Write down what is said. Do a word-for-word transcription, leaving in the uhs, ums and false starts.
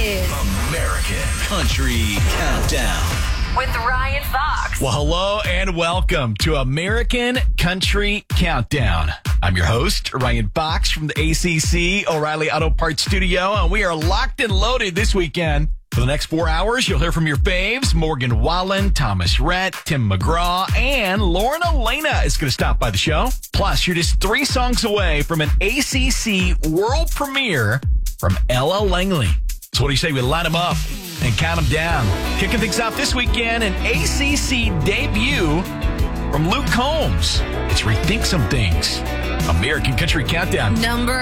is American Country Countdown with Ryan Fox. Well, hello and welcome to American Country Countdown. I'm your host, Ryan Fox from the A C C O'Reilly Auto Parts Studio, and we are locked and loaded this weekend. For the next four hours, you'll hear from your faves, Morgan Wallen, Thomas Rhett, Tim McGraw, and Lauren Elena is going to stop by the show. Plus, you're just three songs away from an A C C world premiere from Ella Langley. So what do you say we line them up and count them down? Kicking things off this weekend, an A C C debut from Luke Combs. It's Rethink Some Things. American Country Countdown. Number